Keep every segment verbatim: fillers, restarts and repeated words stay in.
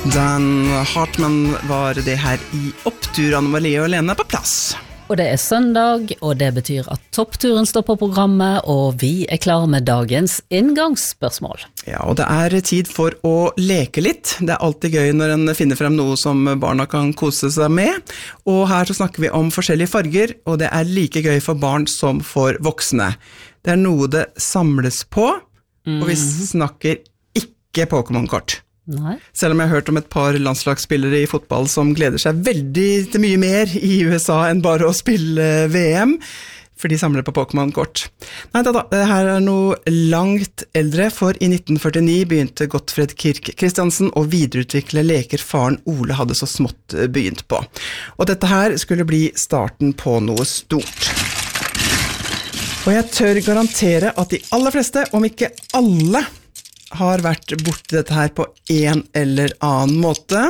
Dan Hartmann var det her i Opptur. Anne Marie og Lene på plass. Og det er søndag, og det betyr at toppturen står på programmet, og vi er klare med dagens inngangsspørsmål. Ja, og det er tid for å leke litt. Det er alltid gøy når en finner frem noe som barna kan kose seg med. Og her så snakker vi om forskjellige farger, og det er like gøy for barn som for voksne. Det er noe det samles på, og vi snakker ikke Pokémon-kort. Nei. Selv om jeg har hørt om et par landslagsspillere i fotball som gleder seg veldig til mye mer i U S A enn bare å spille V M, for de samler på Pokémon-kort. Nei, da, da, det her er noe langt eldre, for i nitten førtini begynte Gottfred Kirk Christiansen å videreutvikle leker faren Ole hadde så smått begynt på. Og dette her skulle bli starten på noe stort. Og jeg tør garantere at de aller fleste, om ikke alle, har vært borti dette her på en eller annen måte.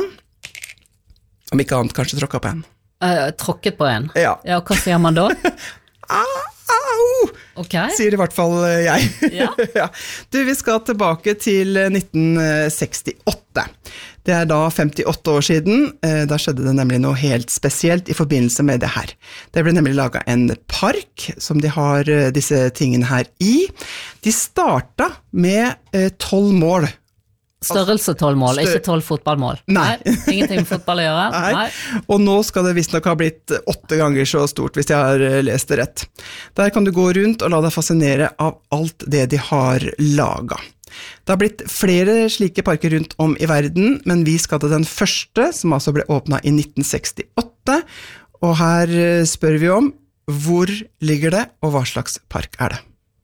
Om ikke annet, kanskje tråkket på en. Uh, tråkket på en? Ja. Ja, hva sier man da? Au, au! Ok. Sier i hvert fall jeg. Ja. Ja. Du, vi skal tilbake til nitten sekstiåtte. Det er da femtiåtte år siden. Da skjedde det nemlig noe helt spesielt i forbindelse med det her. Det ble nemlig laget en park som de har disse tingene her i. De startet med tolv mål. Størrelse tolv mål, Stør... ikke tolv fotballmål. Nei. Nei. Ingenting med fotball å gjøre. Nei. Nei. Og nå skal det visst nok ha blitt åtte ganger så stort, hvis jeg har lest det rett. Der kan du gå rundt og la deg fascinere av alt det de har laget. Det har blitt flere slike parker rundt om i verden, men vi skal til den første, som altså ble åpnet i nitten sekstiåtte, og her spør vi om hvor ligger det, og hva slags park er det?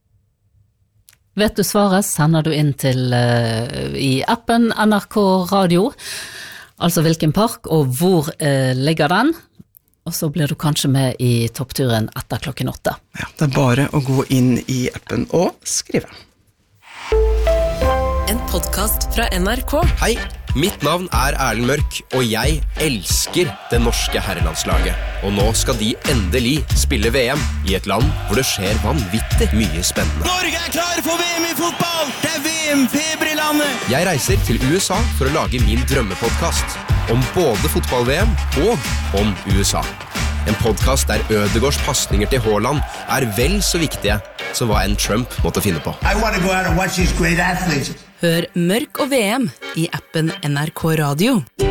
Vet du svaret, sender du inn til uh, i appen N R K Radio, altså hvilken park og hvor uh, ligger den, og så blir du kanskje med i toppturen etter klokken åtte. Ja, det er bare å gå inn i appen og skrive. En podcast fra N R K. Hei, mitt navn er Erlend Mørk, og jeg elsker det norske herrelandslaget. Og nå skal de endelig spille V M i et land hvor det skjer vanvittig mye spennende. Norge er klar for V M i fotball! Det er V M-feber i landet! Jeg reiser til U S A for å lage min drømmepodcast om både fotball-V M og om U S A. En podcast der Ødegaards passninger til Haaland er vel så viktige som hva en Trump måtte finne på. I want to go out and watch these great athletes. Hør Mørk og V M i appen N R K Radio.